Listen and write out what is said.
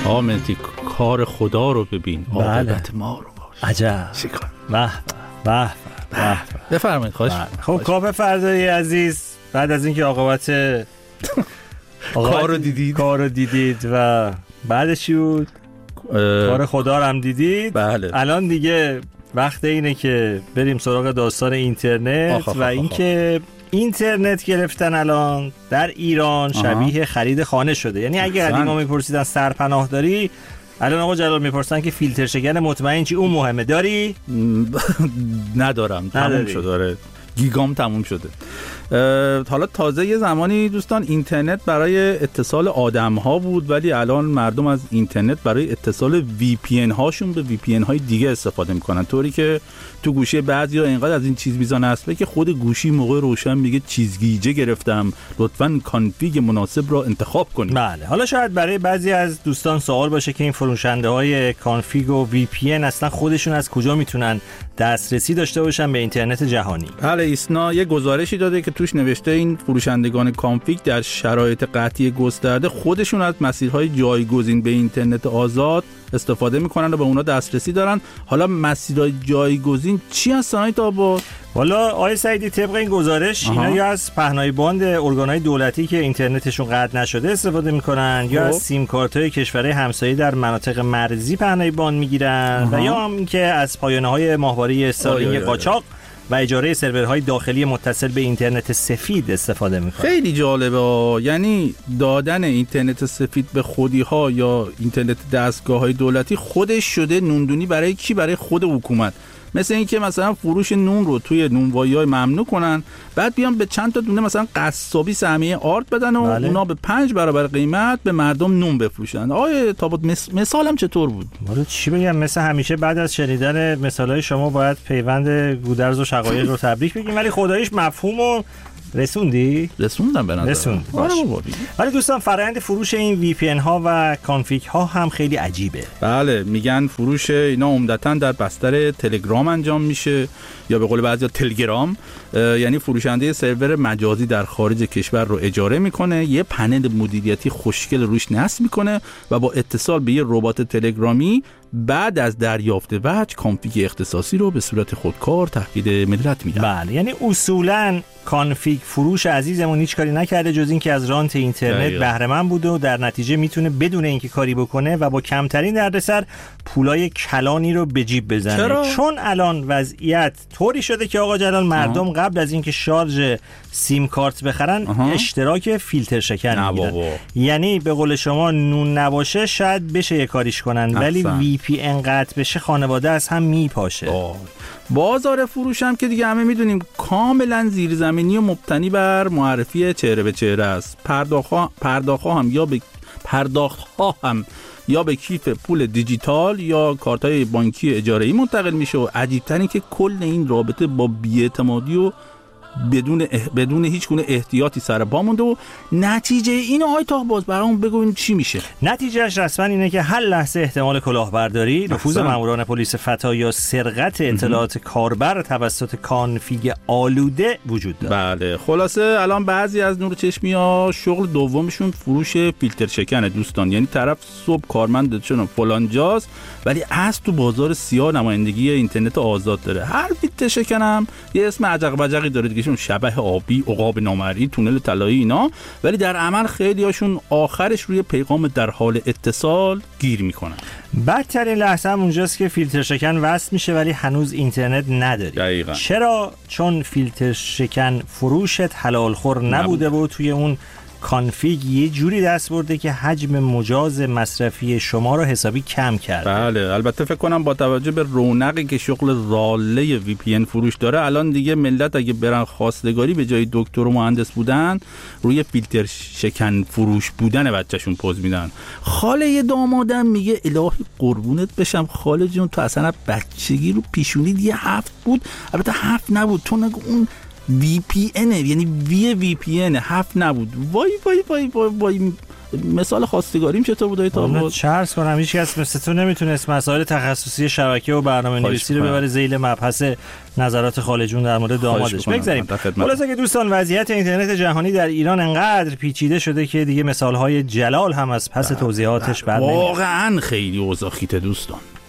آمدی کار خدا رو ببین، عاقبت ما رو باش. عجب. شکار. به بفرمایید. خواهش. خب کاوه فردایی عزیز، بعد از اینکه عاقبت کار رو دیدید و بعدش چی بود؟ کار خدا رو هم دیدید. بله. الان دیگه وقت اینه که بریم سراغ داستان اینترنت و اینکه اینترنت گرفتن الان در ایران شبیه خرید خانه شده. یعنی اگه قدیما میپرسیدن سرپناه داری، الان آقا جلال میپرسن که فیلتر شکن مطمئن چی؟ اون مهمه. داری؟ ندارم. تموم شد. داره گیگام تموم شده. حالا تازه یه زمانی دوستان اینترنت برای اتصال آدم ها بود، ولی الان مردم از اینترنت برای اتصال VPN هاشون به VPN های دیگه استفاده میکنن، طوری که تو گوشی بعضیا اینقدر از این چیز میزنه اصلا که خود گوشی موقع روشن میگه چیزگیجه گرفتم، لطفاً کانفیگ مناسب را انتخاب کنید. بله. حالا شاید برای بعضی از دوستان سوال باشه که این فروشنده های کانفیگ و VPN اصلا خودشون از کجا میتونن دسترسی داشته باشن به اینترنت جهانی. بله، ایسنا یه گزارشی داده که توش نوشته این فروشندگان کانفیگ در شرایط قطعی گسترده خودشون از مسیرهای جایگزین به اینترنت آزاد استفاده میکنن و به اونا دسترسی دارن. حالا مسیرهای جایگزین چی هستن تا با؟ والا آقای سعیدی، طبق این گزارش اینا یا از پهنای باند ارگانهای دولتی که اینترنتشون قطع نشده استفاده میکنن، یا از سیم کارت‌های کشورهای همسایه در مناطق مرزی پهنای باند میگیرن و یا هم که از پایانه‌های ماهواره استارلینک قاچاق و اجاره سرورهای داخلی متصل به اینترنت سفید استفاده میکنه. خیلی جالبه. یعنی دادن اینترنت سفید به خودی‌ها یا اینترنت دستگاه‌های دولتی خودش شده نوندونی برای کی؟ برای خود حکومت. مثل این که مثلا فروش نون رو توی نونوایی‌ها ممنوع کنن، بعد بیان به چند تا دونه مثلا قصابی سهمیه آرد بدن و اونا به 5 برابر قیمت به مردم نون بفروشن. آیه تابوت مثالم چطور بود؟ ولی چی بگم، مثل همیشه بعد از شنیدن مثالای شما باید پیوند گودرز و شقایق رو تبریک بگیم، ولی خداییش مفهومو رسوندم به نظر. ولی دوستان فرآیند فروش این VPN ها و کانفیگ ها هم خیلی عجیبه. بله، میگن فروش اینا عمدتاً در بستر تلگرام انجام میشه یا به قول بعضیا تلگرام. یعنی فروشنده سرور مجازی در خارج کشور رو اجاره میکنه، یه پنل مدیریتی خوشگل روش نصب میکنه و با اتصال به یه ربات تلگرامی بعد از دریافت وجه کانفیگ اختصاصی رو به صورت خودکار تحویل ملت میدن. بله، یعنی اصولاً کانفیگ فروش عزیزمون هیچ کاری نکرده جز این که از رانت اینترنت بهره مند بوده و در نتیجه میتونه بدون اینکه کاری بکنه و با کمترین دردسر پولای کلانی رو به جیب بزنه. چرا؟ چون الان وضعیت طوری شده که آقا جلال مردم قبل از اینکه شارژ سیم کارت بخرن اشتراک فیلتر شکن میگیرن. یعنی به قول شما نون نباشه شاید بشه یه کاریش کنن، ولی VPN قطع بشه خانواده از هم میپاشه. بازار فروش هم که دیگه همه میدونیم کاملا زیرزمینی و مبتنی بر معرفی چهره به چهره است. پرداخت‌ها هم یا به کیف پول دیجیتال یا کارت‌های بانکی اجاره‌ای منتقل میشه و عجیب‌تر این که کل این رابطه با بی‌اعتمادی و بدون هیچ گونه احتیاطی سر پا مونده و نتیجه اینو آقای تاهباز برامون بگوین چی میشه؟ نتیجهش رسما اینه که هر لحظه احتمال کلاهبرداری، نفوذ ماموران پلیس فتا یا سرقت اطلاعات کاربر توسط کانفیگ آلوده وجود داره. بله، خلاصه الان بعضی از نور چشمیا شغل دومشون فروش فیلتر شکنه دوستان. یعنی طرف صبح کارمند چون فلان جاست ولی از تو بازار سیاه نمایندگی اینترنت آزاد داره. هر فیلتر شکنم یه اسم عجق بجقی داره دیگه، شبح آبی، عقاب نامرئی، تونل طلایی اینا، ولی در عمل خیلی هاشون آخرش روی پیغام در حال اتصال گیر میکنن. بدترین لحظه هم اونجاست که فیلتر شکن وصل میشه ولی هنوز اینترنت نداری. دقیقا. چرا؟ چون فیلتر شکن فروشت حلال خور نبوده و توی اون کانفیگ یه جوری دست برده که حجم مجاز مصرفی شما رو حسابی کم کرده. بله، البته فکر کنم با توجه به رونقی که شغل راله VPN فروش داره الان دیگه ملت اگه برن خواستگاری به جای دکتر و مهندس بودن روی فیلتر شکن فروش بودن بچه‌شون پوز میدن. خاله یه دامادم میگه الهی قربونت بشم خاله جون، تو اصلا بچگی رو پیشونید یه 7 بود، البته 7 نبود، تو نگو اون VPN یعنی VPN 7 نبود. وای وای وای وای وای مثال خواستگاریم چطور بوده تا چرس کنم هیچ کس مثل تو نمیتونست مسائل تخصصی شبکه و برنامه‌نویسی رو ببره ذیل مبحث نظرات خالجون در مورد دامادش. بگذاریم. خلاصه که دوستان وضعیت اینترنت جهانی در ایران انقدر پیچیده شده که دیگه مثال‌های جلال هم از پس توضیحاتش بعد واقعا خیلی اوضاع خیته دوستان.